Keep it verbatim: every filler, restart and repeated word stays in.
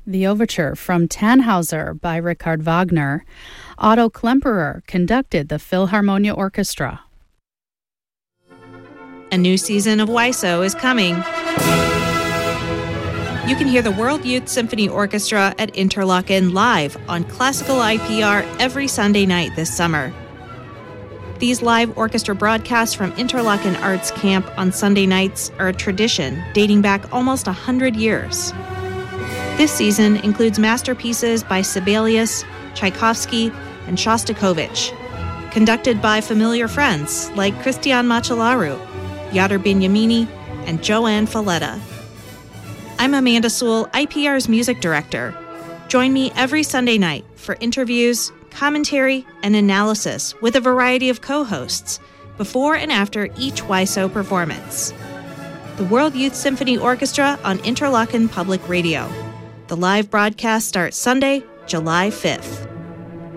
The Overture from Tannhauser by Richard Wagner. Otto Klemperer conducted the Philharmonia Orchestra. A new season of Y S O is coming. You can hear the World Youth Symphony Orchestra at Interlochen live on Classical I P R every Sunday night this summer. These live orchestra broadcasts from Interlochen Arts Camp on Sunday nights are a tradition dating back almost one hundred years. This season includes masterpieces by Sibelius, Tchaikovsky, and Shostakovich, conducted by familiar friends like Christian Macellaro, Yadar Bignamini, and Joanne Falletta. I'm Amanda Sewell, I P R's music director. Join me every Sunday night for interviews, commentary, and analysis with a variety of co-hosts before and after each Y S O performance. The World Youth Symphony Orchestra on Interlochen Public Radio. The live broadcast starts Sunday, July fifth.